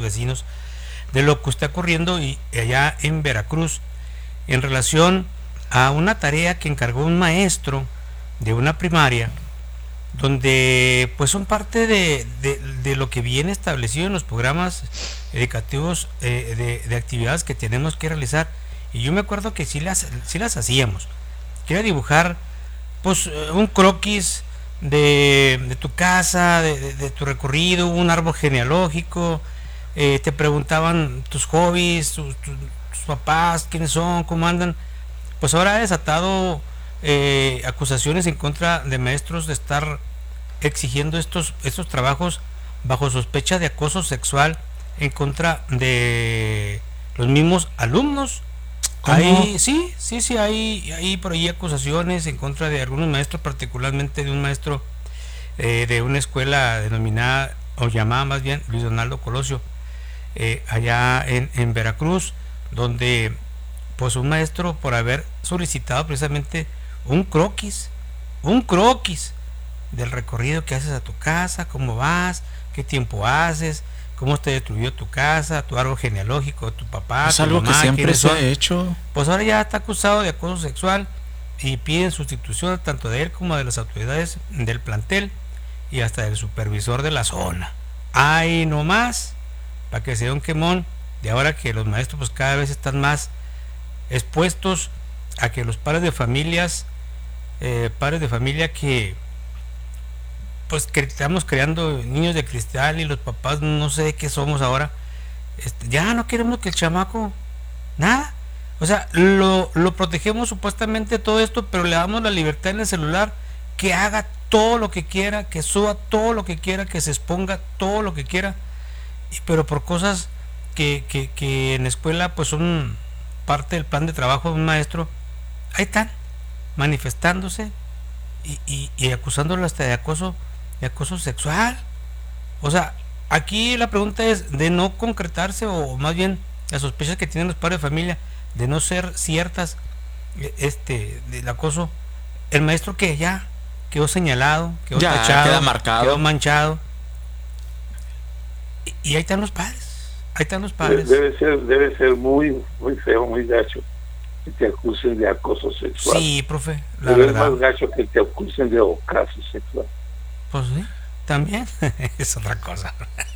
vecinos de lo que está ocurriendo y allá en Veracruz en relación a una tarea que encargó un maestro de una primaria, donde pues son parte de lo que viene establecido en los programas educativos, de actividades que tenemos que realizar. Y yo me acuerdo que sí las hacíamos, que era dibujar pues un croquis de tu casa, de tu recorrido, un árbol genealógico. Te preguntaban tus hobbies, tus papás, quiénes son, cómo andan. Pues ahora ha desatado acusaciones en contra de maestros de estar exigiendo estos trabajos bajo sospecha de acoso sexual en contra de los mismos alumnos. Hay, sí, hay por ahí acusaciones en contra de algunos maestros, particularmente de un maestro de una escuela denominada, o llamada más bien, Luis Donaldo Colosio, allá en Veracruz, donde pues un maestro por haber solicitado precisamente un croquis del recorrido que haces a tu casa, cómo vas, qué tiempo haces, cómo te destruyó tu casa, tu árbol genealógico, tu papá, es tu algo mamá, que siempre se ha hecho. Pues ahora ya está acusado de acoso sexual y piden sustitución tanto de él como de las autoridades del plantel y hasta del supervisor de la zona. Ahí nomás, para que se dé un quemón, de ahora que los maestros pues cada vez están más expuestos a que los padres de familia que pues que estamos creando niños de cristal y los papás no sé qué somos ahora, ya no queremos que el chamaco nada, o sea, lo protegemos supuestamente todo esto, pero le damos la libertad en el celular, que haga todo lo que quiera, que suba todo lo que quiera, que se exponga todo lo que quiera, pero por cosas que en la escuela pues son parte del plan de trabajo de un maestro, ahí están manifestándose y acusándolo hasta de acoso sexual. O sea, aquí la pregunta es de no concretarse, o más bien las sospechas que tienen los padres de familia de no ser ciertas, del acoso. El maestro que ya quedó señalado, quedó tachado, queda marcado, quedó manchado, y ahí están los padres. Debe ser muy feo, muy gacho que te acusen de acoso sexual. Sí, profe, la verdad. Es más gacho que te acusen de ocaso sexual. Pues sí, también es otra cosa.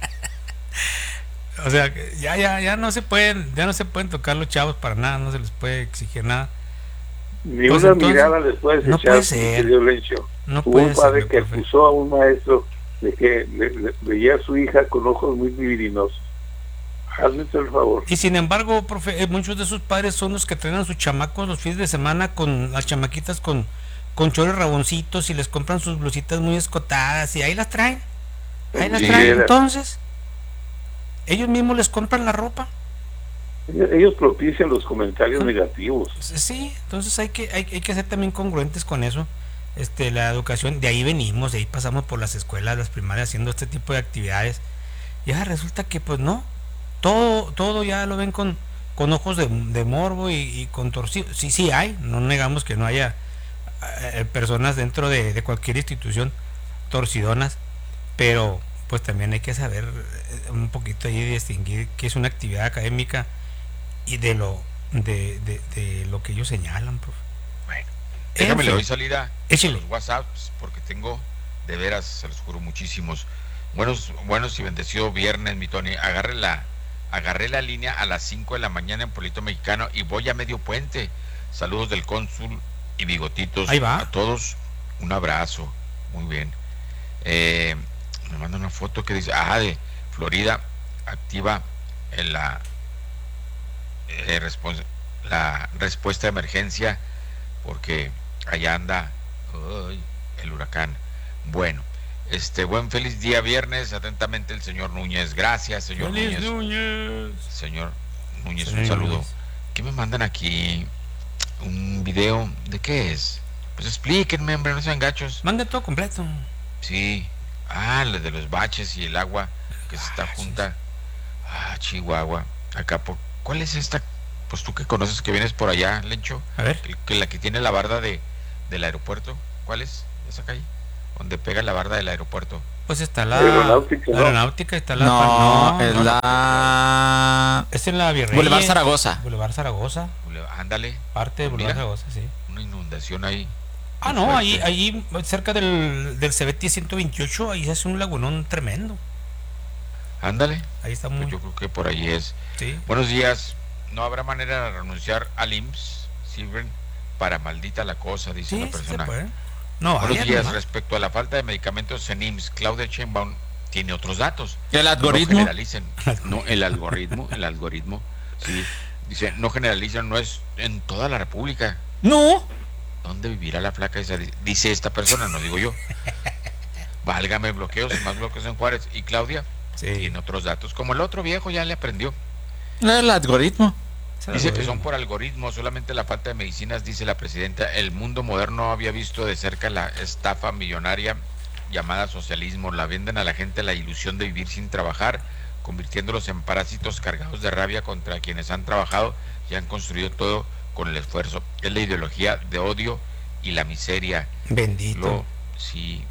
O sea, ya no se pueden tocar los chavos para nada, no se les puede exigir nada. Ni pues una entonces, mirada les puedes no echar. Puede ser. No hubo un padre que acusó a un maestro de que le veía a su hija con ojos muy divinosos. Hazme el favor. Y sin embargo, profe, muchos de sus padres son los que traen a sus chamacos los fines de semana con las chamaquitas con chores raboncitos y les compran sus blusitas muy escotadas y ahí las traen. Entonces, ellos mismos les compran la ropa. Ellos propician los comentarios negativos. Sí, entonces hay que ser también congruentes con eso. La educación, de ahí venimos, de ahí pasamos por las escuelas, las primarias haciendo este tipo de actividades. Y ahora resulta que pues no, todo ya lo ven con ojos de morbo y con torcido. Sí hay, no negamos que no haya personas dentro de cualquier institución torcidonas, pero pues también hay que saber un poquito ahí distinguir qué es una actividad académica y de lo que ellos señalan, profe. Bueno, déjame le doy salida a los WhatsApps porque tengo, de veras, se los juro, muchísimos. Buenos y bendecido viernes, mi Tony. Agarré la línea a las 5 de la mañana en Pueblito Mexicano y voy a medio puente. Saludos del cónsul y bigotitos. Ahí va. A todos, un abrazo. Muy bien. Me manda una foto que dice, de Florida, activa en la respuesta de emergencia porque allá anda el huracán. Bueno, buen feliz día viernes, atentamente el señor Núñez. Gracias, señor Núñez. Señor Núñez, un saludo. ¿Qué me mandan aquí? Un video, ¿de qué es? Pues explíquenme, hombre, no sean gachos. Mande todo completo. Sí. De los baches y el agua que se está junta. Chihuahua. Acá, ¿cuál es esta? Pues tú que conoces, que vienes por allá, Lencho. A ver. Que la que tiene la barda del aeropuerto. ¿Cuál es esa calle? Donde pega la barda del aeropuerto. Pues está la Aeronáutica, ¿no? aeronáutica, está la... Es en la Virreyes. Boulevard Zaragoza. Boulevard Zaragoza. Ándale. Parte de Boulevard Zaragoza, sí. Una inundación ahí. Ah, no, ahí cerca del CBT 128, ahí se hace un lagunón tremendo. Ándale. Ahí está muy... Pues yo creo que por ahí es. Sí. Buenos días. No habrá manera de renunciar al IMSS, sirven para maldita la cosa, dice Sí, la sí se persona. puede. No, Buenos vayan días. nomás. Respecto a la falta de medicamentos en IMSS, Claudia Sheinbaum tiene otros datos. ¿El algoritmo? No generalicen. No, el algoritmo. Sí. Dice, no generalicen, no es en toda la República. No. ¿Dónde vivirá la flaca esa? Dice esta persona, no digo yo. Válgame, bloqueos y más bloqueos en Juárez. Y Claudia tiene otros datos. Como el otro viejo ya le aprendió. El algoritmo. Dice que son por algoritmos, solamente la falta de medicinas, dice la presidenta. El mundo moderno había visto de cerca la estafa millonaria llamada socialismo. La venden a la gente la ilusión de vivir sin trabajar, convirtiéndolos en parásitos cargados de rabia contra quienes han trabajado y han construido todo con el esfuerzo. Es la ideología de odio y la miseria. Bendito. Sí.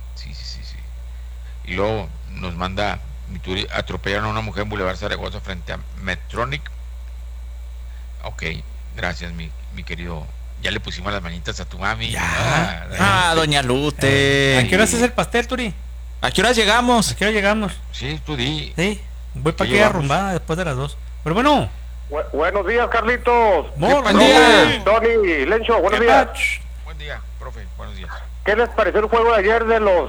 Y luego nos manda Mituri, atropellaron a una mujer en Boulevard Zaragoza frente a Medtronic. Ok, gracias mi querido. Ya le pusimos las manitas a tu mami. Ya. Doña Lute. ¿A qué hora haces el pastel, Turi? ¿A qué hora llegamos? ¿A qué hora llegamos? Sí, tú di. Sí, voy para aquella rumbada después de las 2. Pero bueno. Buenos días, Carlitos. Buen día. Tony, Lencho, buenos días. Buen día, profe, buenos días. ¿Qué les pareció el juego de ayer de los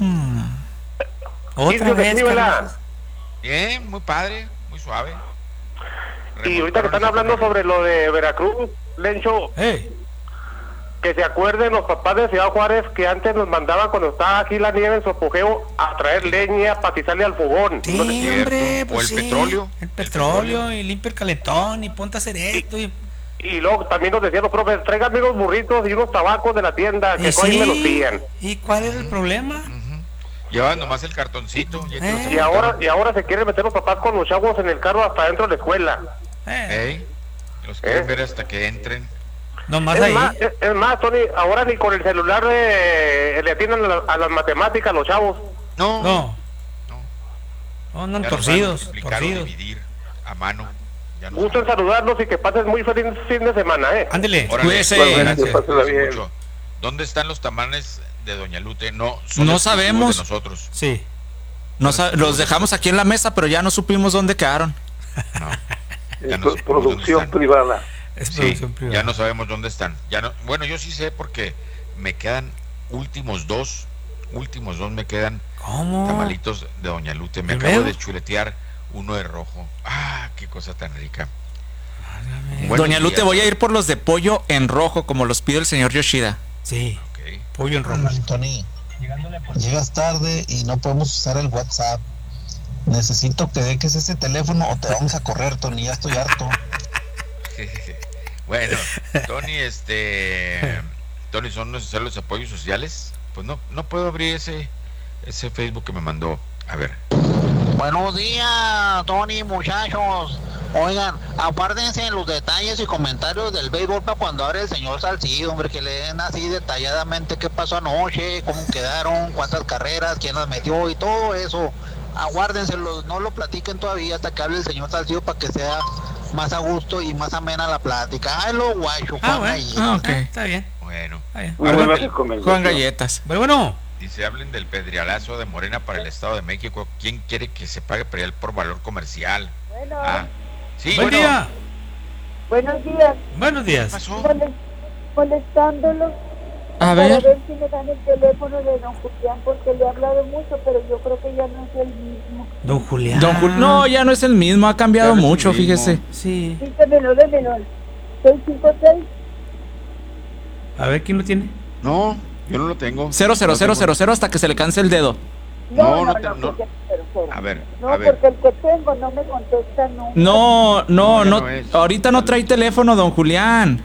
Otra indios de vez, Cleveland? Carlos. Bien, muy padre, muy suave. Y ahorita que están hablando sobre lo de Veracruz, Lencho, que se acuerden los papás de Ciudad Juárez que antes nos mandaban cuando estaba aquí la nieve en su apogeo a traer leña para atizarle al fogón. Sí, hombre, O pues el sí. petróleo. El petróleo, y limpia el calentón, y ponte a hacer esto. Y luego también nos decían los profes, tráiganme unos burritos y unos tabacos de la tienda, que sí, ahí me los pillan. ¿Y cuál es el problema? Llevan nomás el cartoncito. Ya te los Y ahora se quieren meter los papás con los chavos en el carro hasta dentro de la escuela. Los quieren ver hasta que entren. Nomás Es ahí. más, Tony, ahora ni con el celular le atienden a las matemáticas los chavos. No, andan Ya torcidos. nos van a multiplicar o dividir a mano. Ya nos Gusto en van a- saludarlos y que pases muy feliz fin de semana, Ándele. Órale, Cuídese. gracias, Pásala cuídese bien. mucho. ¿Dónde están los tamanes de Doña Lute? No, No exclusivos sabemos. de nosotros. Sí. Los dejamos aquí en la mesa, pero ya no supimos dónde quedaron. Ya no sabemos Producción dónde están. privada. Es Sí, producción privada. ya no sabemos dónde están. Ya no, bueno, yo sí sé porque me quedan últimos dos me quedan ¿Cómo? tamalitos de Doña Lute. Me ¿Y acabo luego? de chuletear uno de rojo. Ah, qué cosa tan rica. Buenos Doña Lute, días. voy a ir por los de pollo en rojo, como los pide el señor Yoshida. Sí, Ok. pollo en rojo. Tony, llegas tarde y no podemos usar el WhatsApp. Necesito que dejes ese teléfono o te vamos a correr, Tony, ya estoy harto. Bueno, Tony, Tony, ¿son necesarios los apoyos sociales? Pues no puedo abrir ese Facebook que me mandó. A ver. Buenos días, Tony, muchachos. Oigan, apártense en los detalles y comentarios del béisbol para cuando abre el señor Salcido, hombre, que le den así detalladamente qué pasó anoche, cómo quedaron, cuántas carreras, quién las metió y todo eso. Aguárdenselo, no lo platiquen todavía hasta que hable el señor Salcido para que sea más a gusto y más amena la plática. Ay, lo guacho, Juan Galleta. ok. Está bien. Bueno, Está bien. Muy buena recomendación. Juan Galletas. Bueno. dice, hablen del pedrealazo de Morena para el Estado de México. ¿Quién quiere que se pague predial por valor comercial? Bueno, Sí, Buen bueno. día. buenos días. Buenos ¿Qué días. pasó? Molestándolo A para ver. ver si me dan el teléfono de don Julián, porque le he hablado mucho, pero yo creo que ya no es el mismo. Don Julián. No, ya no es el mismo, ha cambiado Ya no es el mucho, mismo. fíjese. Sí. Sí, démelo. 656. A ver, ¿quién lo tiene? No, yo no lo tengo. 00000 hasta que se le canse el dedo. No, No, no. porque- pero. A ver, No, a ver. porque el que tengo no me contesta nunca. No, No, ya no es. ahorita no trae teléfono, don Julián.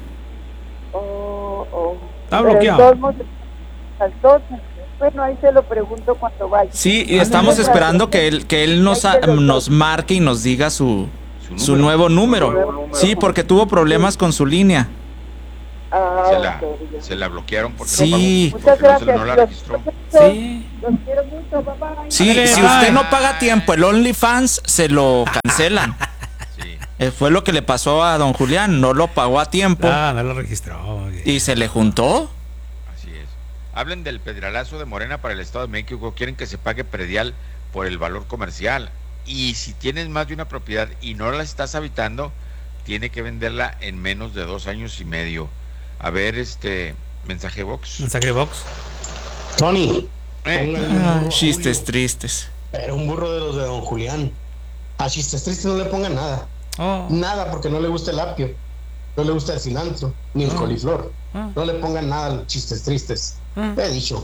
Está Pero bloqueado. de todos modos, al 12. Bueno, ahí se lo pregunto cuando vaya. Sí, y estamos esperando que él nos marque y nos diga su nuevo número. Sí, porque tuvo problemas con su línea. Ah, ok, ya. Se la bloquearon porque Sí. no pagó, porque Muchas no la gracias. registró. Sí. Los quiero mucho, papá. Sí, Ándale, si bye. usted no paga a tiempo el OnlyFans, se lo cancelan. Sí. Fue lo que le pasó a don Julián, no lo pagó a tiempo No lo registró. y se le juntó. Así es. Hablen del pedralazo de Morena para el Estado de México. Quieren que se pague predial por el valor comercial. Y si tienes más de una propiedad y no la estás habitando, tiene que venderla en menos de 2 años y medio. A ver, mensaje box. Mensaje box. Tony, póngale Chistes Julio. tristes. Era un burro de los de don Julián. A chistes tristes no le pongan nada. Oh. Nada, porque no le gusta el apio, no le gusta el cilantro, ni el coliflor. No le pongan nada a los chistes tristes. He dicho.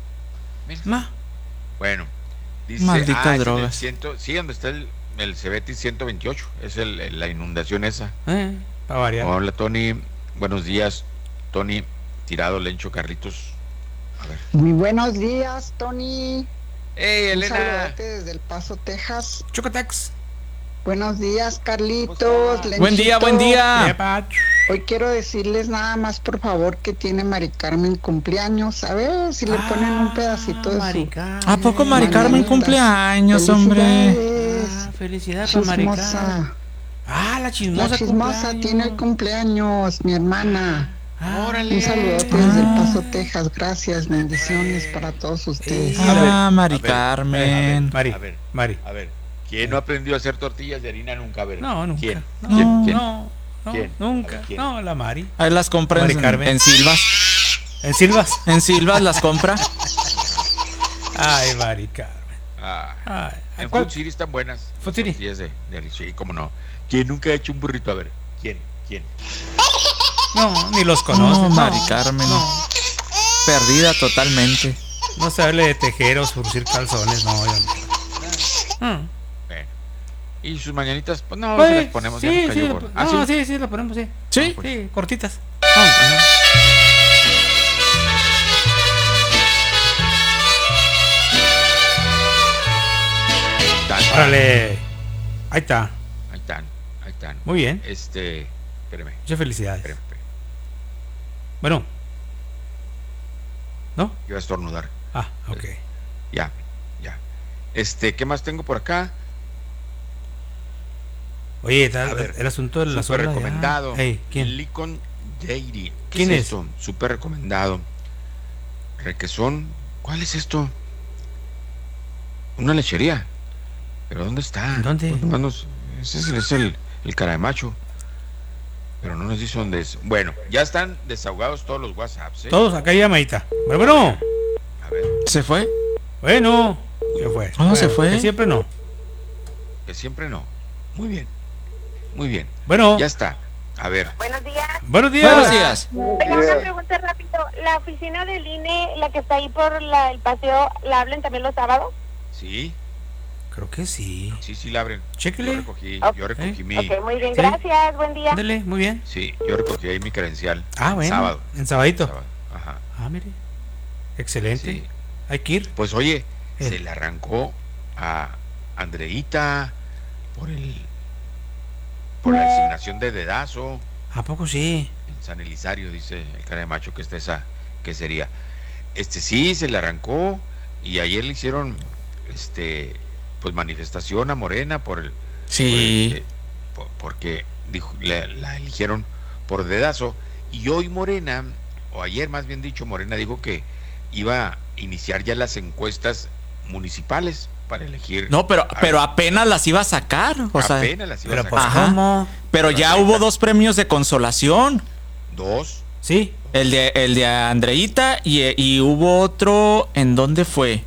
Bueno, dice, Maldita es en drogas. sí, donde está el Cebetis 128, es la inundación esa. Para variar. Hola, Tony, buenos días. Tony, Tirado, Lencho, Carlitos. A ver. Muy buenos días, Tony. Hey, Un Elena. saludote desde El Paso, Texas. Chocotex. Buenos días, Carlitos. Buen día, buen día. Epa. Hoy quiero decirles nada más, por favor, que tiene Mari Carmen cumpleaños. A ver si le ponen un pedacito de Mari su... Carmen. ¿A poco Mari Carmen cumpleaños, hombre? Felicidades para Mari Carmen. Chismosa. La chismosa. La chismosa cumpleaños. tiene el cumpleaños, mi hermana. Órale. Un saludote desde El Paso, Texas. Gracias, bendiciones para todos ustedes. Mari A ver, Carmen. Mari. A ver, Mari. a ver. ¿Quién no aprendió a hacer tortillas de harina nunca? A ver. No, nunca. ¿Quién? No, ¿Quién? ¿Quién? No, ¿Quién? nunca. A ver, ¿quién? No, la Mari. Ahí las compra Mari Carmen. en Silvas. ¿En Silvas? En Silvas las compra. Ay, Mari Carmen. Ah, en ¿cuál? Food City están buenas. Food City. Tortillas de harina, sí, cómo no. ¿Quién nunca ha hecho un burrito? A ver. ¿Quién? No, ni los conoces. No, Mari Carmen. No, Perdida totalmente. no se hable de tejer o surcir calzones, no. Yo no. Bueno. ¿Y sus mañanitas? Pues no, Pues, se las ponemos. ya sí, nos cayó sí, gordo. no, ¿Sí? sí, las ponemos, sí. ¿Sí? Sí, cortitas. Órale. Ahí está. Ahí están. Muy bien. Espérame. Muchas felicidades. Espérame. Bueno. ¿No? Iba a estornudar. Ok. Ya. ¿Qué más tengo por acá? Oye, A ver, el asunto de la súper zona. recomendado. Hey, ¿quién? Licon Dairy. ¿Qué ¿Quién es? esto? Súper recomendado. Requesón. ¿Cuál es esto? Una lechería. ¿Pero dónde está? ¿Dónde? Pues nomás ese es el cara de macho. Pero no nos dice dónde es. Bueno, ya están desahogados todos los WhatsApps, ¿eh? Todos, acá hay llamadita. Bueno. A ver, ¿Se fue? Bueno. Se fue. No, se fue. Que siempre no. que siempre no. Muy bien. Muy bien. Bueno. Ya está. A ver. Buenos días. Buenos días. Buenos días. Tengo una pregunta rápido. ¿La oficina del INE, la que está ahí por el paseo, la abren también los sábados? Sí. Creo que sí. Sí, la abren. Chéquele. Yo recogí mi... Ok, muy bien, Sí. gracias, buen día. Ándale, muy bien. Sí, yo recogí ahí mi credencial. Bueno. Sábado. En sabadito. Sábado. Ajá. Mire. Excelente. Sí. Hay que ir. Pues oye, se le arrancó a Andreita por la designación de dedazo. ¿A poco sí? En San Elizario, dice el cara de macho que está esa, que sería. Sí, se le arrancó y ayer le hicieron pues manifestación a Morena Sí. porque dijo, la eligieron por dedazo. Y hoy Morena, o ayer más bien dicho, Morena dijo que iba a iniciar ya las encuestas municipales para elegir. No, pero apenas las iba a sacar. O sea, apenas las iba a Pero pues, sacar. ¿cómo? pero ya hubo 2 premios de consolación. 2. Sí. El de Andreita y hubo otro. ¿En dónde fue?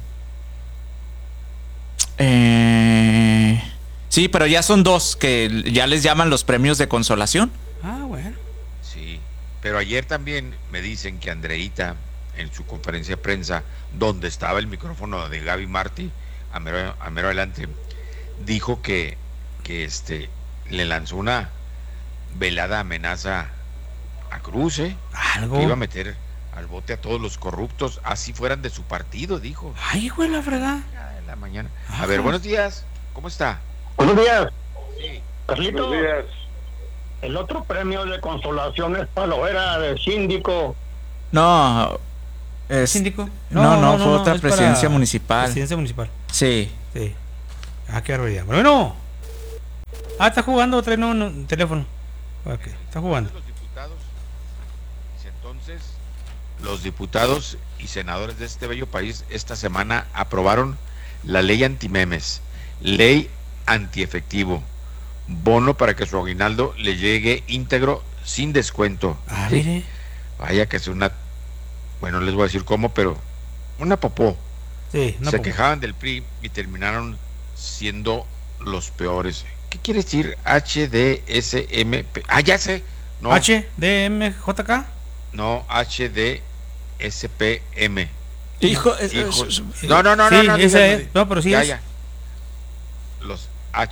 Sí, pero ya son 2 que ya les llaman los premios de consolación. Bueno. Sí, pero ayer también me dicen que Andreita, en su conferencia de prensa, donde estaba el micrófono de Gaby Martí, a mero adelante, dijo que le lanzó una velada amenaza a Cruz, Algo. que iba a meter al bote a todos los corruptos, así fueran de su partido, dijo. Ay, güey, la fregada. En la mañana. A ver, buenos días, ¿cómo está? Buenos días. Sí. Carlitos, Buenos días. el otro premio de consolación es para la hora del síndico. No, ¿Síndico? No, fue otra presidencia municipal. Presidencia municipal. Sí. Sí. Qué barbaridad. Bueno. Está jugando, trae un teléfono. Ok, está jugando. Entonces, los diputados y senadores de este bello país esta semana aprobaron la ley antimemes, ley antiefectivo, bono para que su aguinaldo le llegue íntegro sin descuento. Mire. Vaya que es una, bueno, les voy a decir cómo, pero una popó. Sí, Se quejaban del PRI y terminaron siendo los peores. ¿Qué quiere decir HDSMP? Ya sé. No. ¿HDMJK? No, HDSPM. Hijo. No. No, pero sí ya. Los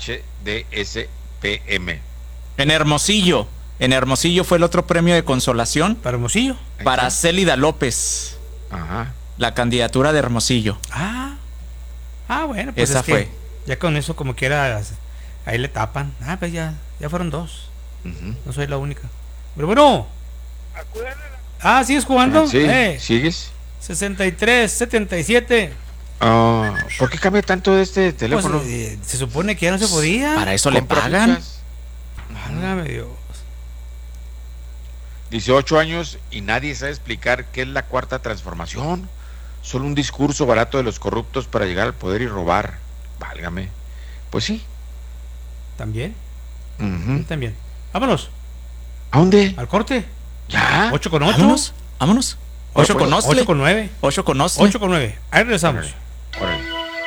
HDSPM. En Hermosillo fue el otro premio de consolación. ¿Para Hermosillo? Para Célida López. Ajá. La candidatura de Hermosillo. Bueno, pues esa fue. Ya con eso como quiera, ahí le tapan. Pues ya fueron 2. No soy la única. Pero bueno. ¿Sigues jugando? Sí, ¿sigues? 63-77. ¿Por qué cambia tanto de este teléfono? Pues, se supone que ya no se podía. Para eso le pagan. Válgame Dios. 18 años y nadie sabe explicar qué es la cuarta transformación. Solo un discurso barato de los corruptos para llegar al poder y robar. Válgame. Pues sí. ¿También? También. Vámonos. ¿A dónde? ¿Al corte? ¿Ya? 8:08. Vámonos. 8:9. 8:9. Ahí regresamos. Órale.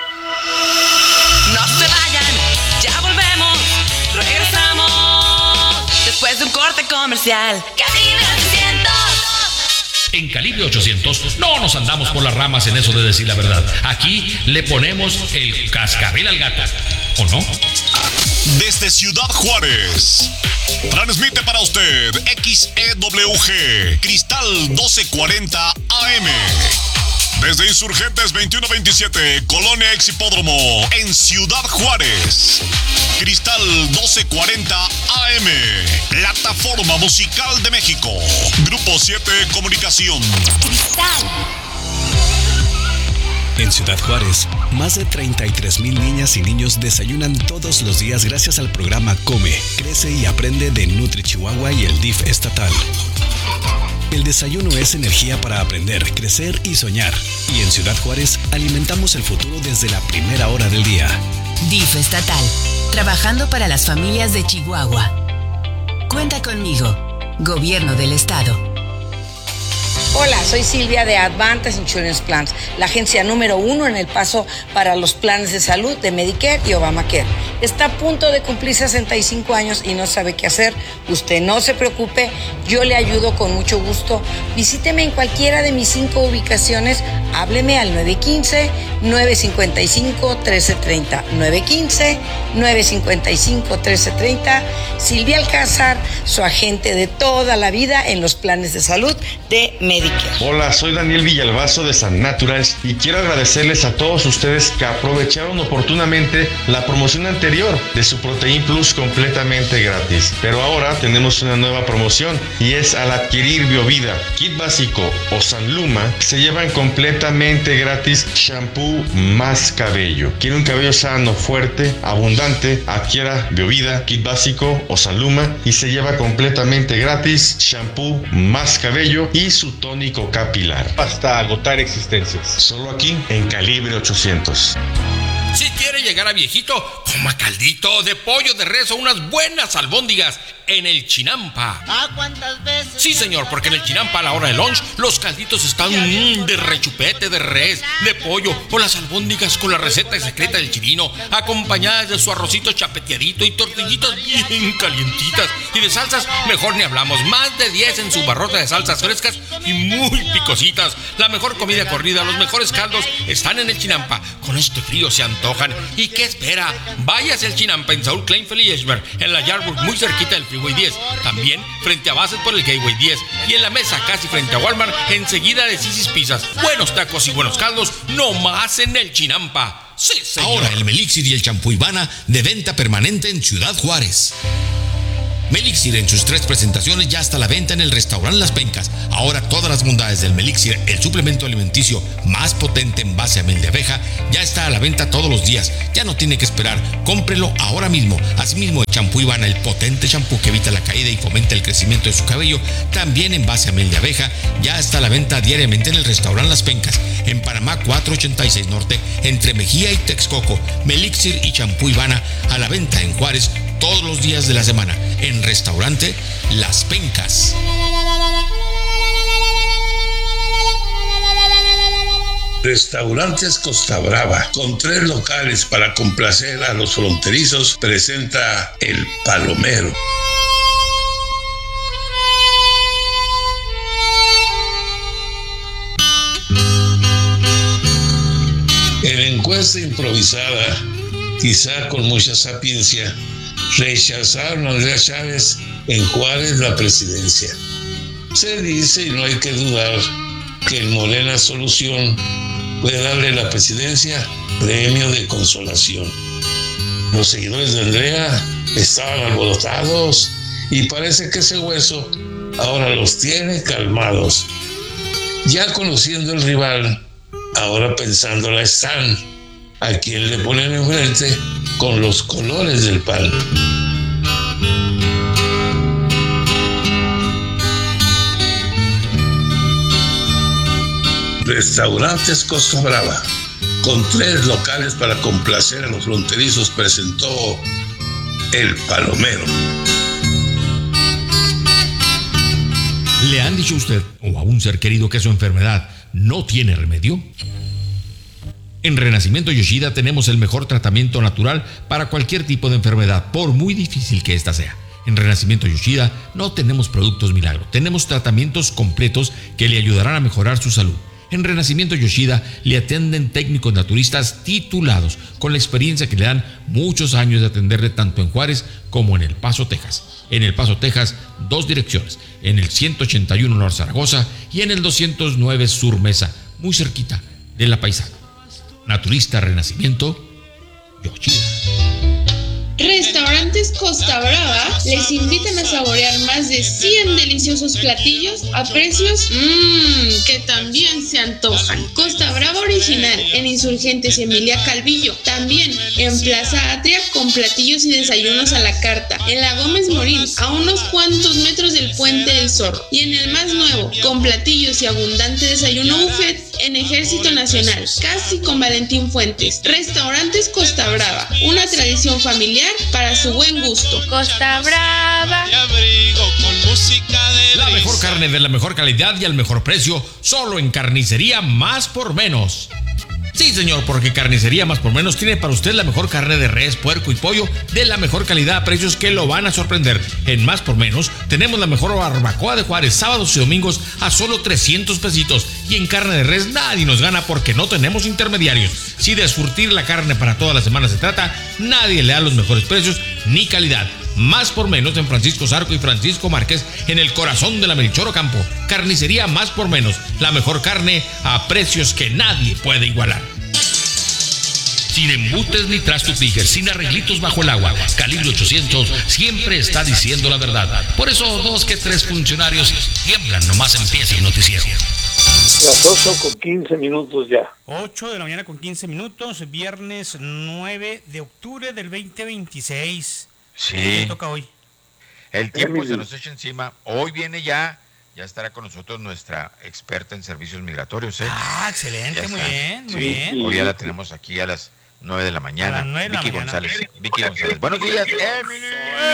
No se vayan, ya volvemos. Regresamos después de un corte comercial. Calibre 800. En Calibre 800 no nos andamos por las ramas en eso de decir la verdad. Aquí le ponemos el cascabel al gato, ¿o no? Desde Ciudad Juárez, transmite para usted XEWG Cristal 1240 AM. Desde Insurgentes 2127, Colonia Exhipódromo, en Ciudad Juárez. Cristal 1240 AM, Plataforma Musical de México. Grupo 7 Comunicación. Cristal. En Ciudad Juárez, más de 33,000 niñas y niños desayunan todos los días gracias al programa Come, Crece y Aprende de Nutri Chihuahua y el DIF estatal. El desayuno es energía para aprender, crecer y soñar. Y en Ciudad Juárez alimentamos el futuro desde la primera hora del día. DIF estatal, trabajando para las familias de Chihuahua. Cuenta conmigo, Gobierno del Estado. Hola, soy Silvia de Advantage Insurance Plans, la agencia número 1 en El Paso para los planes de salud de Medicare y Obamacare. Está a punto de cumplir 65 años y no sabe qué hacer. Usted no se preocupe, yo le ayudo con mucho gusto. Visíteme en cualquiera de mis 5 ubicaciones. Hábleme al 915-955-1330. 915-955-1330. Silvia Alcázar, su agente de toda la vida en los planes de salud de Medicare. Hola, soy Daniel Villalbazo de San Naturals y quiero agradecerles a todos ustedes que aprovecharon oportunamente la promoción anterior de su Protein Plus completamente gratis. Pero ahora tenemos una nueva promoción y es al adquirir Biovida, Kit Básico o Sanluma, se llevan completamente gratis shampoo más cabello. ¿Quiere un cabello sano, fuerte, abundante? Adquiera Biovida, Kit Básico o Sanluma y se lleva completamente gratis shampoo más cabello y su tónico capilar hasta agotar existencias. Solo aquí en Calibre 800. Si quiere llegar a viejito, coma caldito de pollo de res o unas buenas albóndigas en el Chinampa. ¿Cuántas veces? Sí, señor, porque en el Chinampa a la hora de lunch los calditos están de rechupete, de res, de pollo o las albóndigas con la receta secreta del chilino, acompañadas de su arrocito chapeteadito y tortillitas bien calientitas. Y de salsas, mejor ni hablamos. Más de 10 en su barrota de salsas frescas y muy picositas. La mejor comida corrida, los mejores caldos están en el Chinampa. Con este frío se antojan. ¿Y qué espera? Váyase al Chinampa en Saúl Kleinfeld y Eschberg, en la Yardburg, muy cerquita del Freeway 10. También frente a Bassett por el Gateway 10. Y en la mesa casi frente a Walmart, enseguida de Sisi's Pizzas. Buenos tacos y buenos caldos, no más en el Chinampa. Sí, señor. Ahora el Melixir y el champú Ivana de venta permanente en Ciudad Juárez. Melixir en sus 3 presentaciones ya está a la venta en el restaurante Las Pencas. Ahora todas las bondades del Melixir, el suplemento alimenticio más potente en base a miel de abeja, ya está a la venta todos los días. Ya no tiene que esperar, cómprelo ahora mismo. Asimismo, el champú Ivana, el potente champú que evita la caída y fomenta el crecimiento de su cabello, también en base a miel de abeja, ya está a la venta diariamente en el restaurante Las Pencas, en Panamá 486 Norte, entre Mejía y Texcoco. Melixir y champú Ivana a la venta en Juárez todos los días de la semana, en restaurante Las Pencas. Restaurantes Costa Brava, con 3 locales para complacer a los fronterizos, presenta El Palomero. En encuesta improvisada, quizá con mucha sapiencia, rechazaron a Andrea Chávez en Juárez la presidencia. Se dice, y no hay que dudar, que en Morena Solución puede darle la presidencia premio de consolación. Los seguidores de Andrea estaban alborotados y parece que ese hueso ahora los tiene calmados. Ya conociendo el rival, ahora pensándola están a quien le ponen enfrente con los colores del PAN. Restaurantes Costa Brava, con 3 locales para complacer a los fronterizos, presentó El Palomero. ¿Le han dicho a usted o a un ser querido que su enfermedad no tiene remedio? En Renacimiento Yoshida tenemos el mejor tratamiento natural para cualquier tipo de enfermedad, por muy difícil que ésta sea. En Renacimiento Yoshida no tenemos productos milagro, tenemos tratamientos completos que le ayudarán a mejorar su salud. En Renacimiento Yoshida le atienden técnicos naturistas titulados, con la experiencia que le dan muchos años de atenderle tanto en Juárez como en El Paso, Texas. En El Paso, Texas, 2 direcciones, en el 181 Norte Zaragoza y en el 209 Sur Mesa, muy cerquita de La Paisana. Naturista Renacimiento Yoshida. Restaurantes Costa Brava les invitan a saborear más de 100 deliciosos platillos a precios que también se antojan. Costa Brava Original en Insurgentes y Emilia Calvillo. También en Plaza Atria con platillos y desayunos a la carta. En la Gómez Morín, a unos cuantos metros del Puente del Zorro. Y en el más nuevo, con platillos y abundante desayuno buffet en Ejército Nacional, casi con Valentín Fuentes. Restaurantes Costa Brava, una tradición familiar para su buen gusto. Costa Brava. La mejor carne de la mejor calidad y al mejor precio, solo en Carnicería Más por Menos. Sí, señor, porque Carnicería Más por Menos tiene para usted la mejor carne de res, puerco y pollo de la mejor calidad a precios que lo van a sorprender. En Más por Menos tenemos la mejor barbacoa de Juárez, sábados y domingos a solo 300 pesitos. Y en carne de res nadie nos gana porque no tenemos intermediarios. Si de surtir la carne para toda la semana se trata, nadie le da los mejores precios ni calidad. Más por Menos en Francisco Zarco y Francisco Márquez, en el corazón de la Melchor Ocampo. Carnicería Más por Menos, la mejor carne a precios que nadie puede igualar. Sin embutes ni trasto Tiger, sin arreglitos bajo el agua. Calibre 800 siempre está diciendo la verdad. Por eso 2 que 3 funcionarios tiemblan nomás empieza el noticiero. Las 8:15 ya. 8 de la mañana con 15 minutos, viernes 9 de octubre del 2026. Sí. ¿Qué toca hoy? El tiempo se nos echa encima. Hoy viene ya estará con nosotros nuestra experta en servicios migratorios. Ah, excelente, muy bien, muy bien. Hoy ya la tenemos aquí a las 9 de la mañana. A las 9 de la Vicky mañana. González. Vicky González. Buenos días, Emily.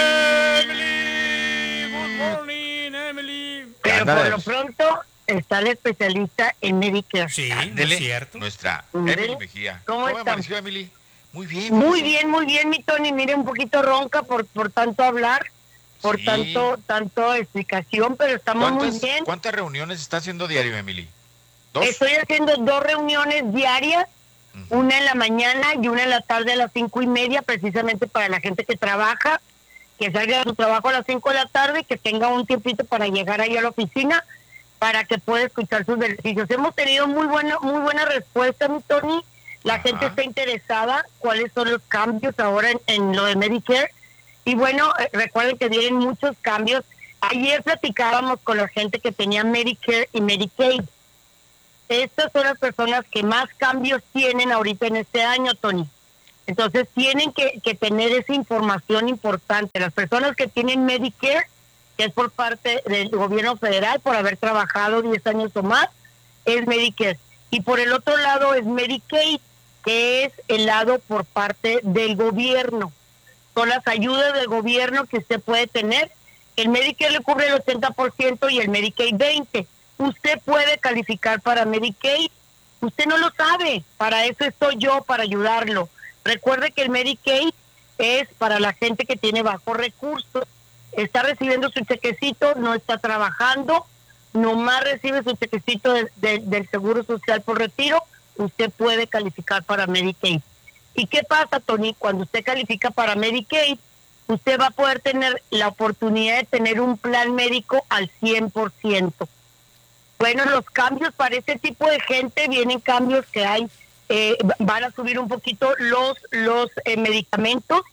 Good morning, Emily. Pero por lo pronto está la especialista en Medicare. Sí, Ándele, es cierto. nuestra ¿Ve? Emily Mejía. ¿Cómo están? amaneció, Emily? Muy bien. Muy bien, mi Tony. Mire, un poquito ronca por tanto hablar, por Sí. tanto explicación, pero estamos muy bien. ¿Cuántas reuniones está haciendo diario, Emily? ¿2? Estoy haciendo 2 reuniones diarias, una en la mañana y una en la tarde a las 5:30, precisamente para la gente que trabaja, que salga de su trabajo a las 5 de la tarde, que tenga un tiempito para llegar ahí a la oficina, para que pueda escuchar sus beneficios. Hemos tenido muy buena respuesta, mi Tony. La gente está interesada cuáles son los cambios ahora en lo de Medicare, Y bueno, recuerden que vienen muchos cambios. Ayer platicábamos con la gente que tenía Medicare y Medicaid. Estas son las personas que más cambios tienen ahorita en este año, Tony. Entonces tienen que tener esa información importante. Las personas que tienen Medicare, que es por parte del gobierno federal, por haber trabajado 10 años o más, es Medicare. Y por el otro lado es Medicaid, que es el lado por parte del gobierno. Son las ayudas del gobierno que usted puede tener. El Medicare le cubre el 80% y el Medicaid 20%. Usted puede calificar para Medicaid. Usted no lo sabe. Para eso estoy yo, para ayudarlo. Recuerde que el Medicaid es para la gente que tiene bajos recursos. Está recibiendo su chequecito, no está trabajando, nomás recibe su chequecito del Seguro Social por retiro. Usted puede calificar para Medicaid. ¿Y qué pasa, Tony? Cuando usted califica para Medicaid, usted va a poder tener la oportunidad de tener un plan médico al 100%. Bueno, los cambios para este tipo de gente, vienen cambios que hay, van a subir un poquito los medicamentos.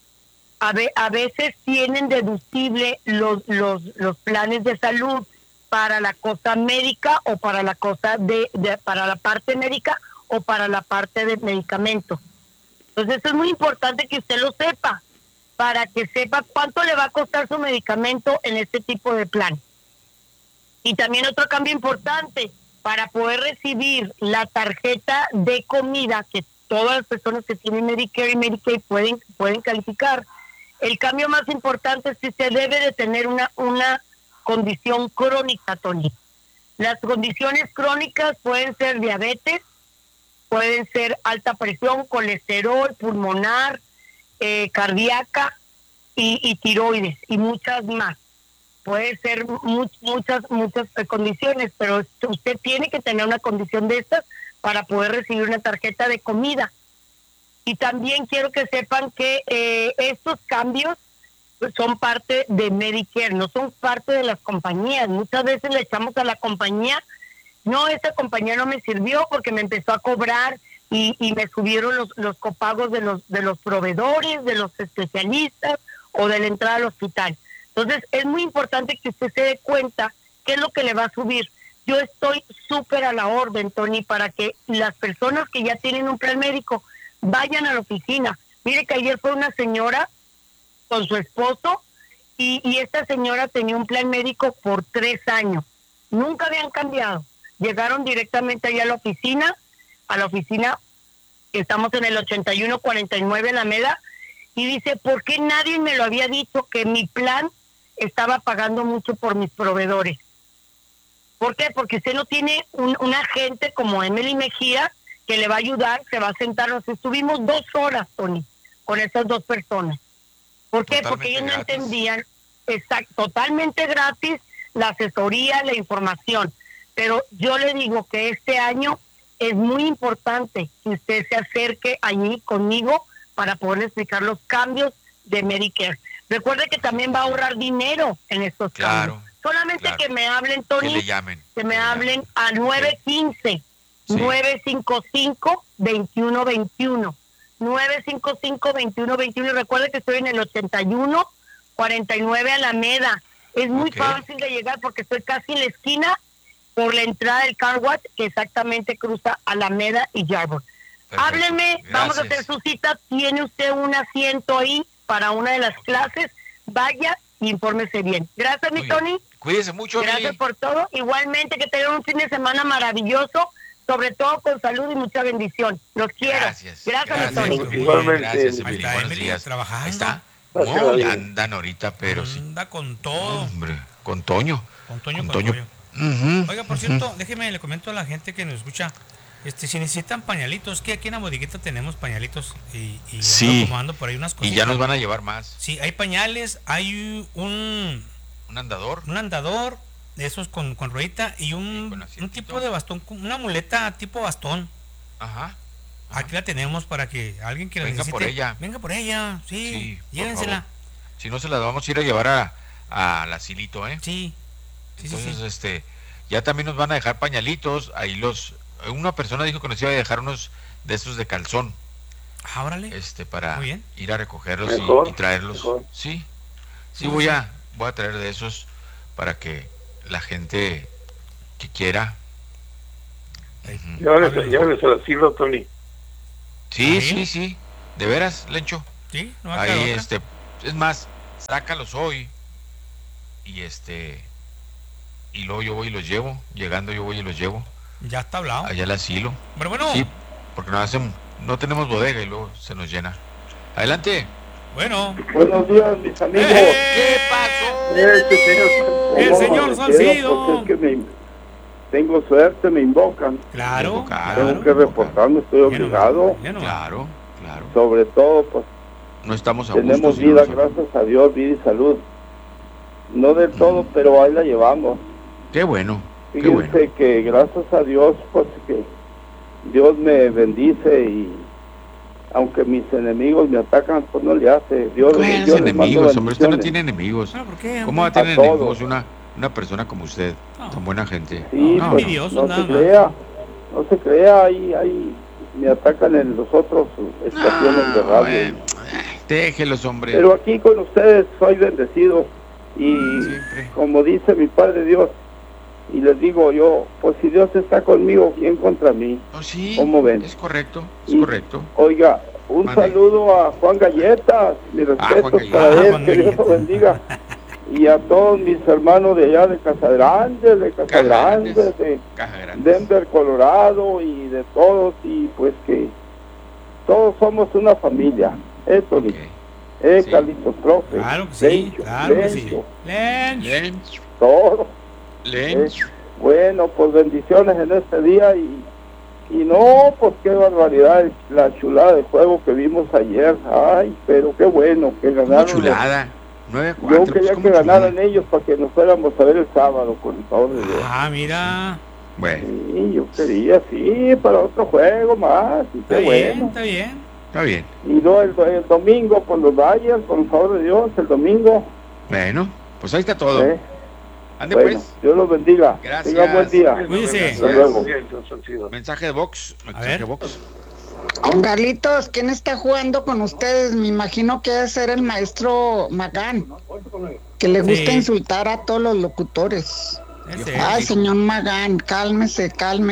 A veces tienen deducible los planes de salud para la cosa médica o para la cosa para la parte médica o para la parte de medicamentos. Entonces es muy importante que usted lo sepa, para que sepa cuánto le va a costar su medicamento en este tipo de plan. Y también otro cambio importante, para poder recibir la tarjeta de comida que todas las personas que tienen Medicare y Medicaid pueden calificar. El cambio más importante es que se debe de tener una condición crónica, Tony. Las condiciones crónicas pueden ser diabetes, pueden ser alta presión, colesterol, pulmonar, cardíaca y tiroides y muchas más. Puede ser muchas condiciones, pero usted tiene que tener una condición de estas para poder recibir una tarjeta de comida. Y también quiero que sepan que estos cambios son parte de Medicare, no son parte de las compañías. Muchas veces le echamos a la compañía, no, esta compañía no me sirvió porque me empezó a cobrar y me subieron los copagos de los proveedores, de los especialistas o de la entrada al hospital. Entonces es muy importante que usted se dé cuenta qué es lo que le va a subir. Yo estoy súper a la orden, Tony, para que las personas que ya tienen un plan médico vayan a la oficina. Mire que ayer fue una señora con su esposo y esta señora tenía un plan médico por 3 años. Nunca habían cambiado. Llegaron directamente allá a la oficina que estamos en el 8149 Alameda, y dice, ¿por qué nadie me lo había dicho que mi plan estaba pagando mucho por mis proveedores? ¿Por qué? Porque usted no tiene un agente como Emily Mejía que le va a ayudar, se va a sentar. Nos estuvimos 2 horas, Tony, con esas 2 personas. ¿Por qué? Porque ellos no entendían, totalmente gratis, la asesoría, la información. Pero yo le digo que este año es muy importante que usted se acerque allí conmigo para poder explicar los cambios de Medicare. Recuerde que también va a ahorrar dinero en estos cambios. Solamente que me hablen, Tony, que me hablen a 915-955-2121. 955-2121. Y recuerde que estoy en el 8149 Alameda. Es muy fácil de llegar porque estoy casi en la esquina por la entrada del car wash que exactamente cruza Alameda y Yarborough. Hábleme, vamos a hacer su cita. Tiene usted un asiento ahí para una de las clases. Vaya y infórmese bien. Gracias, mi Tony. Cuídese mucho. Gracias por todo. Igualmente, que tengan un fin de semana maravilloso, sobre todo con salud y mucha bendición. Los quiero. Gracias, mi Tony. Igualmente. Gracias, Emily. Buenos días. Trabajando. Ahí está. No, andan ahorita, pero anda con todo. Hombre, con Toño. Con Toño. Oiga, por cierto, déjeme, le comento a la gente que nos escucha, si necesitan pañalitos, que aquí en la bodeguita tenemos pañalitos y tomando por ahí unas cositas. Y ya nos van a llevar más. Sí, hay pañales, hay un andador. Un andador, esos con ruedita y un tipo de bastón, una muleta tipo bastón. Ajá. Aquí la tenemos para que alguien que la necesite. Venga por ella, sí llévensela. Si no, se la vamos a ir a llevar al asilito, ¿eh? Sí. Entonces, ya también nos van a dejar pañalitos. Ahí una persona dijo que nos iba a dejar unos de esos de calzón. Órale. Para muy bien. ir a recogerlos y traerlos. Mejor. Sí, voy a traer de esos para que la gente que quiera. Llévales al asilo, Tony. Sí. De veras, Lencho. Sí, no va a quedar otra. Es más, sácalos hoy. Y y luego yo voy y los llevo. Llegando yo voy y los llevo. Ya está hablado. Allá al asilo. Pero bueno. Sí, porque no tenemos bodega y luego se nos llena. Adelante. Bueno. Buenos días, mis amigos. ¿Qué pasó? El señor Salcido. Pues es que tengo suerte, me invocan. Claro. Tengo que reportarme, estoy obligado. Claro. Sobre todo, pues. No estamos a tenemos gusto, vida, gracias a Dios, vida y salud. No del todo, pero ahí la llevamos. Qué bueno. Fíjense que gracias a Dios, pues que Dios me bendice y aunque mis enemigos me atacan, pues no le hace. Dios enemigos, hombre, usted no tiene enemigos. ¿Por qué? ¿Cómo va a tener enemigos una persona como usted? Tan buena gente. Sí, no se crea, ahí me atacan en los otros estaciones de radio. Déjelos, hombre. Pero aquí con ustedes soy bendecido y como dice mi Padre Dios, y les digo yo, pues si Dios está conmigo, ¿quién contra mí? ¿Cómo ven? Es correcto, correcto. Oiga, un saludo a Juan Galletas, mi respeto para él, que Dios lo bendiga. Y a todos mis hermanos de allá de Casa Grande, de Denver, Colorado, y de todos, y pues que todos somos una familia. Esto, Carlitos, profe. Claro que sí, Lencho. Todo. Bueno, pues bendiciones en este día y no, pues qué barbaridad la chulada de juego que vimos ayer. Ay, pero qué bueno que ganaron. Chulada. 9-4. Yo quería que ganaran ellos para que nos fuéramos a ver el sábado, con el favor de Dios. Mira. Bueno. Sí, yo quería, para otro juego más. Está bien. Y luego el domingo, con los Bayern, con el favor de Dios, el domingo. Bueno, pues ahí está todo. Ande bueno, pues. Dios los bendiga. Gracias. Tenga buen día. Cuídese. Hasta luego. Mensaje de Vox. Carlitos, ¿quién está jugando con ustedes? Me imagino que debe ser el maestro Magán, que le gusta insultar a todos los locutores. Ay, señor Magán, cálmese.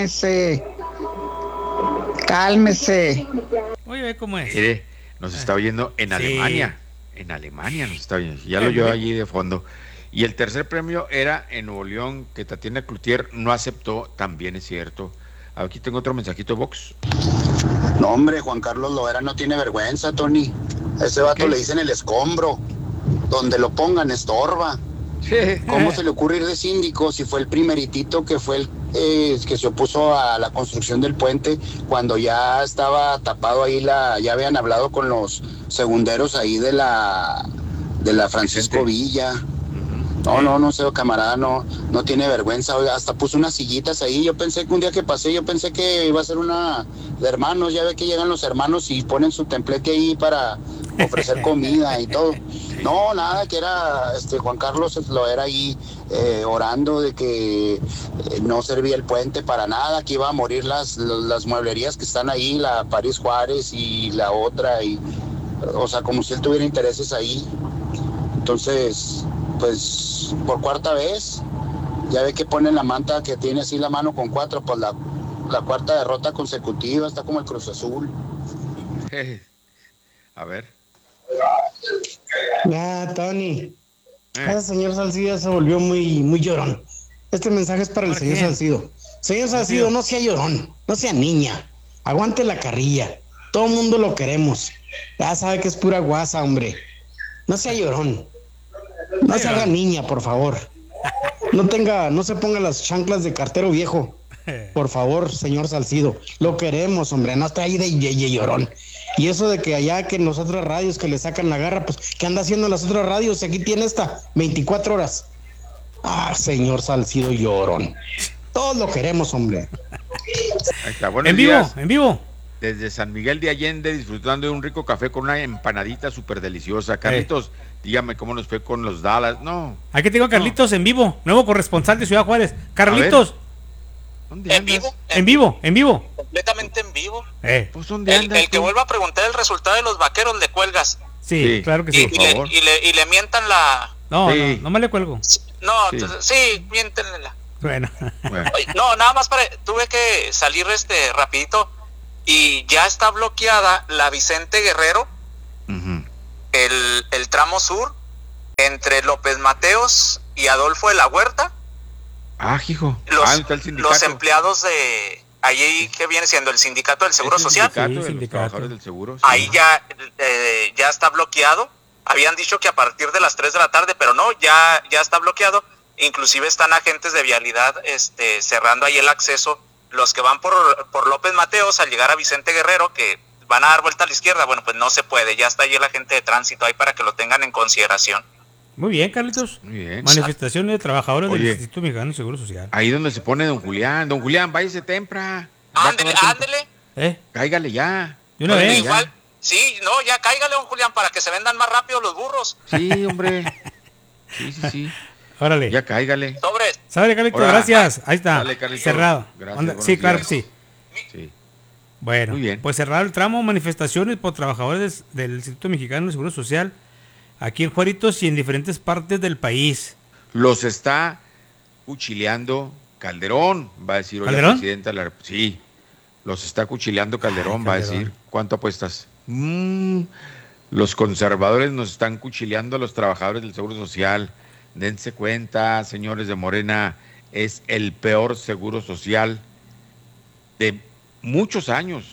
Oye, ¿cómo es? Mire, nos está oyendo en Alemania. En Alemania nos está oyendo. Ya lo oyó allí de fondo. Y el tercer premio era en Nuevo León, que Tatiana Cloutier no aceptó, también es cierto. Aquí tengo otro mensajito, Vox. No, hombre, Juan Carlos Loera no tiene vergüenza, Tony. A ese vato le dicen el escombro. Donde lo pongan, estorba. ¿Cómo se le ocurre ir de síndico si fue el primeritito que fue el que se opuso a la construcción del puente cuando ya estaba tapado ahí ya habían hablado con los segunderos ahí de la Francisco Villa? No sé, camarada, no tiene vergüenza. Oiga, hasta puso unas sillitas ahí. Yo pensé que un día que pasé, que iba a ser una de hermanos. Ya ve que llegan los hermanos y ponen su templete ahí para ofrecer comida y todo. No, nada, que era Juan Carlos lo era ahí orando de que no servía el puente para nada, que iba a morir las mueblerías que están ahí, la París Juárez y la otra, o sea, como si él tuviera intereses ahí. Entonces, pues por cuarta vez, ya ve que pone la manta que tiene así la mano con 4, pues la cuarta derrota consecutiva, está como el Cruz Azul. A ver. Tony, ese señor Salcido se volvió muy llorón. Este mensaje es para el señor Salcido. Señor Salcido, no sea llorón, no sea niña, aguante la carrilla, todo el mundo lo queremos. Ya sabe que es pura guasa, hombre. No sea llorón. No se haga niña, por favor. No se ponga las chanclas de cartero viejo. Por favor, señor Salcido. Lo queremos, hombre. No está ahí de llorón. Y eso de que allá que en las otras radios que le sacan la garra, pues, ¿qué anda haciendo en las otras radios? Aquí tiene 24 horas. Señor Salcido llorón. Todos lo queremos, hombre. Ahí está. Buenos días. En vivo. Desde San Miguel de Allende, disfrutando de un rico café con una empanadita súper deliciosa. Carlitos, dígame cómo nos fue con los Dallas. No. Aquí tengo a Carlitos en vivo, nuevo corresponsal de Ciudad Juárez. Carlitos. ¿En vivo? En vivo. Completamente en vivo. Pues el que vuelva a preguntar el resultado de los vaqueros le cuelgas. Sí, claro que sí. Y le mientan la... No, no me le cuelgo. No, sí, miéntenla. Bueno. No, nada más tuve que salir rapidito y ya está bloqueada la Vicente Guerrero, el tramo sur, entre López Mateos y Adolfo de la Huerta. Hijo. Los empleados de allí que viene siendo el sindicato del Seguro Social. Los trabajadores del Seguro. Ahí ya está bloqueado. Habían dicho que a partir de las 3 de la tarde, pero no, ya está bloqueado. Inclusive están agentes de vialidad cerrando ahí el acceso. Los que van por López Mateos al llegar a Vicente Guerrero, que van a dar vuelta a la izquierda, bueno, pues no se puede. Ya está ahí el agente de tránsito ahí para que lo tengan en consideración. Muy bien, Carlitos. Muy bien. Manifestaciones de trabajadores del Instituto Mexicano de Seguro Social. Ahí donde se pone don Julián. Don Julián, váyase temprano. Ándele. Cáigale ya. ¿De una vez? Igual, sí, no, ya cáigale, don Julián, para que se vendan más rápido los burros. Sí, hombre. Sí. Órale. Ya cáigale. Sale, Carlitos, gracias. Ahí está. Dale, Carlitos. Cerrado. Gracias, sí, claro que días. sí. Bueno, muy bien. Pues cerrado el tramo, manifestaciones por trabajadores del Instituto Mexicano de Seguro Social aquí en Juaritos y en diferentes partes del país. Los está cuchileando Calderón, va a decir hoy ¿Calderón? la presidenta. Sí, los está cuchileando Calderón, va a decir. ¿Cuánto apuestas? Los conservadores nos están cuchileando a los trabajadores del Seguro Social. Dense cuenta, señores de Morena, es el peor seguro social de muchos años.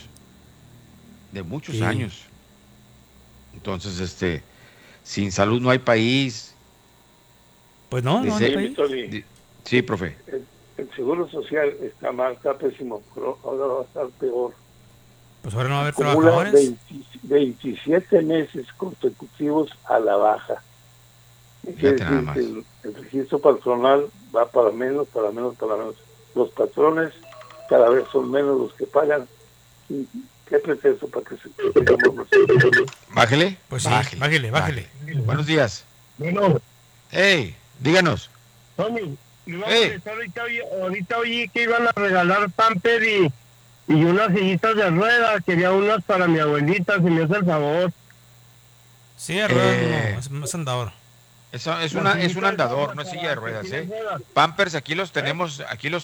Años. Entonces, sin salud no hay país. Pues no hay país. Sí, profe. El seguro social está mal, está pésimo, pero ahora va a estar peor. Pues ahora no va a haber Acumula trabajadores. 27 meses consecutivos a la baja. Quiere decir nada más. que el registro personal va para menos. Los patrones cada vez son menos los que pagan. ¿Qué pretexto para que se... Bájele. Pues sí, bájele. Buenos días. Bueno. Hey, díganos. Tony, ahorita oí que iban a regalar pamper y unas sillitas de ruedas. Quería unas para mi abuelita, si me hace el favor. Sí, de ruedas no, es andador. Es un andador, no es silla de ruedas, Pampers aquí los tenemos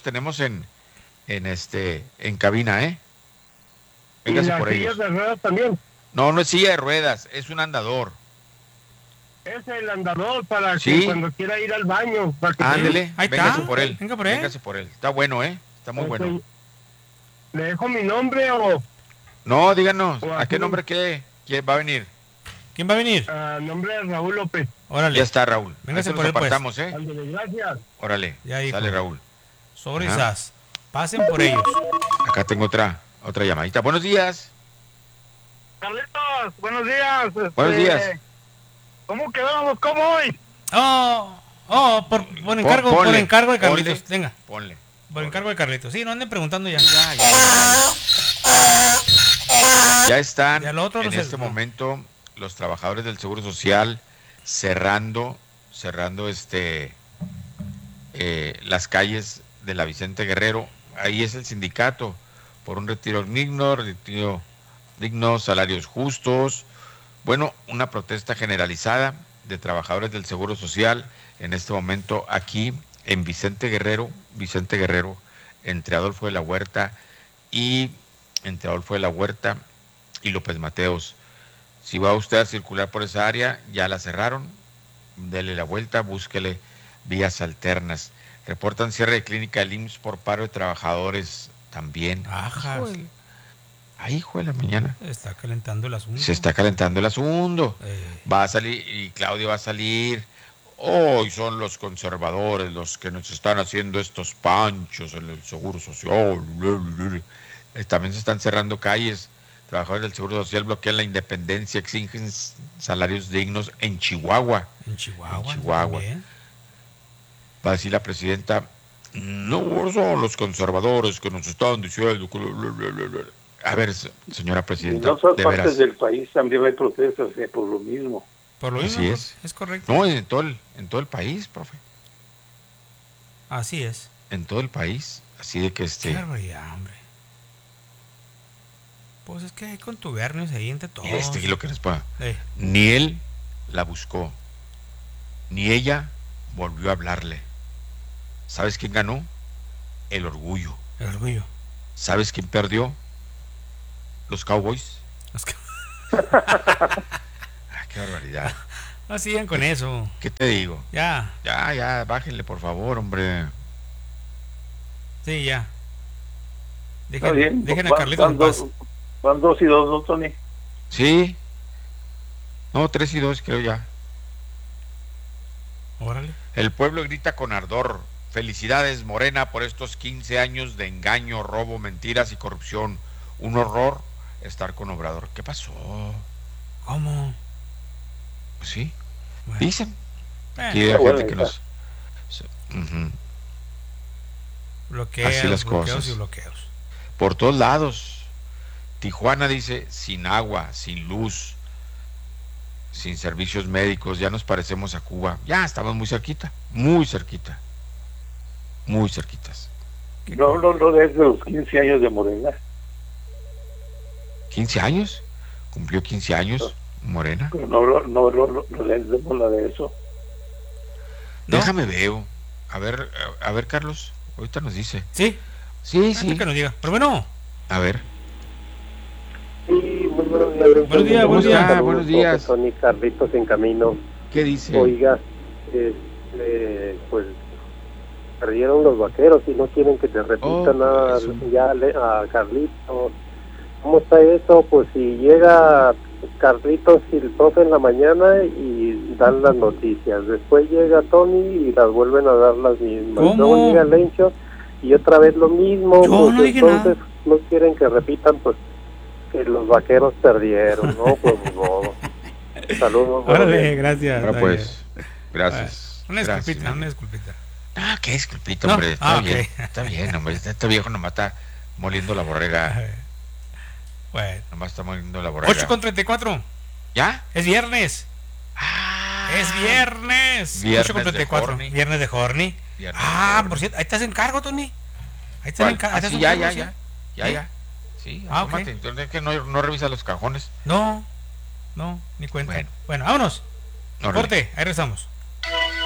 en cabina, Véngase por ellos. ¿Y las sillas de ruedas también? No es silla de ruedas, es un andador. Es el andador para que cuando quiera ir al baño. Ándele, véngase por él. Venga por él. Véngase por él. Está bueno, está muy bueno. ¿Le dejo mi nombre o...? No, díganos, ¿a qué nombre quién va a venir? ¿Quién va a venir? Nombre de Raúl López. Órale. Ya está, Raúl. Véngase por él, él, pues. apartamos, Ándale, gracias. Órale, ya, sale Raúl. Sobrisas. Pasen por ellos. Acá tengo otra llamadita. Buenos días. Carlitos, buenos días. Buenos días. ¿Cómo quedamos? ¿Cómo hoy? Por encargo de Carlitos. Venga. Ponle. Por encargo de Carlitos. Sí, no anden preguntando ya. Ya están en este momento los trabajadores del Seguro Social cerrando las calles de la Vicente Guerrero. Ahí es el sindicato por un retiro digno, salarios justos. Bueno, una protesta generalizada de trabajadores del Seguro Social en este momento aquí en Vicente Guerrero, entre Adolfo de la Huerta y López Mateos. Si va usted a circular por esa área, ya la cerraron, dele la vuelta, búsquele vías alternas. Reportan cierre de clínica del IMSS por paro de trabajadores también. Ajá. Hijo de la mañana. Se está calentando el asunto. Va a salir, y Claudio va a salir. Hoy son los conservadores los que nos están haciendo estos panchos en el Seguro Social. También se están cerrando calles. Trabajadores del Seguro Social bloquean la independencia, exigen salarios dignos en Chihuahua. En Chihuahua. Va a decir la presidenta, no son los conservadores que nos están diciendo. A ver, señora presidenta, en otras partes del país también hay protestas por lo mismo. Por lo mismo, así es correcto. No, en todo el país, profe. Así es. En todo el país Así de que Qué barbaridad, hombre. Pues es que hay contubernios ahí entre todos. Lo que les pasa. Ni él la buscó, ni ella volvió a hablarle. ¿Sabes quién ganó? El orgullo. El orgullo. ¿Sabes quién perdió? Los Cowboys. Qué barbaridad. No sigan con eso. ¿Qué te digo? Ya, bájenle por favor, hombre. sí, ya. Está bien. Dejen a Carlitos en paz. Van 2-2, ¿no, Tony? Sí. No, 3-2 creo ya. Órale. El pueblo grita con ardor. Felicidades, Morena, por estos 15 años de engaño, robo, mentiras y corrupción. Un horror estar con Obrador. ¿Qué pasó? ¿Cómo? Pues sí. Bueno. Dicen. Aquí hay gente que nos... Bloqueos, así las bloqueos cosas. y bloqueos. Por todos lados. Tijuana dice, sin agua, sin luz, sin servicios médicos, ya nos parecemos a Cuba. Ya estamos muy cerquita, muy cerquita. Muy cerquitas. No desde los 15 años de Morena. ¿15 años? ¿Cumplió 15 años Morena? Pero no demos la de eso. ¿No? Déjame veo. A ver, Carlos, ahorita nos dice. ¿Sí? Sí. Que nos diga. Pero bueno. A ver. Sí, muy buenos días. Buenos días. Buenos días. Tony, Carlitos en camino. ¿Qué dice? Oiga, pues perdieron los Vaqueros y no quieren que te repitan nada ya a Carlitos. ¿Cómo está eso? Pues si llega Carlitos y el profe en la mañana y dan las noticias, después llega Tony y las vuelven a dar las mismas. ¿Cómo? Luego llega Lencho y otra vez lo mismo. Yo pues no dije entonces nada. no quieren que repitan pues que los Vaqueros perdieron, ¿no? Pues no. Saludos. Órale, gracias. Ahora pues, gracias. Una disculpita. Ah, qué disculpita, hombre. Está bien, hombre. Este viejo nomás está moliendo la borrega. Bueno. Nomás está moliendo la borrega. 8:34. ¿Ya? Es viernes. Es viernes. 8:34. Viernes de Horny. Por cierto, ahí estás en cargo, Tony. Ahí estás en cargo. Sí, ya. Sí, ok. Entonces que no revisa los cajones. No, ni cuenta. Bueno, vámonos. Corte, ahí regresamos.